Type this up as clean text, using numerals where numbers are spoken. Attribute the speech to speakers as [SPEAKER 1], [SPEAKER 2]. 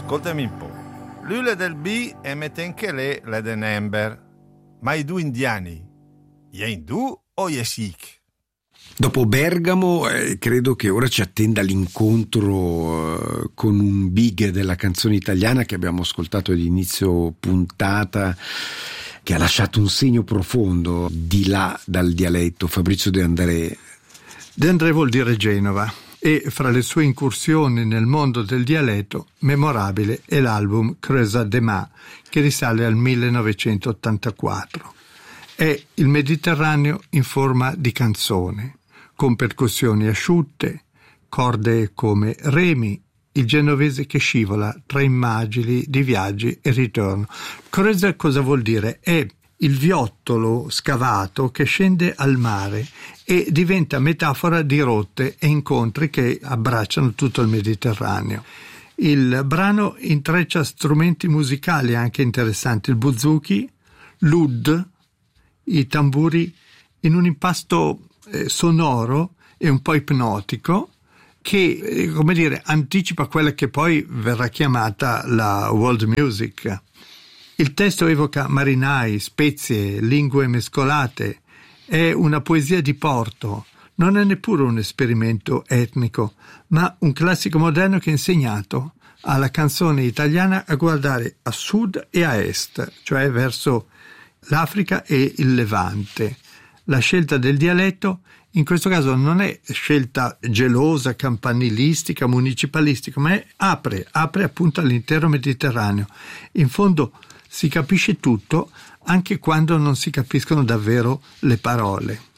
[SPEAKER 1] ascoltami un po'. L'ule del B e mette anche le den Ember. Ma i due indiani, gli indù o gli sikh?
[SPEAKER 2] Dopo Bergamo credo che ora ci attenda l'incontro con un big della canzone italiana che abbiamo ascoltato all'inizio puntata, che ha lasciato un segno profondo di là dal dialetto, Fabrizio De André.
[SPEAKER 3] De André vuol dire Genova, e fra le sue incursioni nel mondo del dialetto memorabile è l'album Creusa de Ma, che risale al 1984. È il Mediterraneo in forma di canzone, con percussioni asciutte, corde come remi, il genovese che scivola tra immagini di viaggi e ritorno. Creusa cosa vuol dire? È il viottolo scavato che scende al mare e diventa metafora di rotte e incontri che abbracciano tutto il Mediterraneo. Il brano intreccia strumenti musicali anche interessanti, il buzuki, l'oud, i tamburi, in un impasto sonoro e un po' ipnotico che, come dire, anticipa quella che poi verrà chiamata la world music. Il testo evoca marinai, spezie, lingue mescolate, è una poesia di porto, non è neppure un esperimento etnico, ma un classico moderno che ha insegnato alla canzone italiana a guardare a sud e a est, cioè verso l'Africa e il Levante. La scelta del dialetto in questo caso non è scelta gelosa, campanilistica, municipalistica, ma apre appunto all'intero Mediterraneo. In fondo si capisce tutto, anche quando non si capiscono davvero le parole.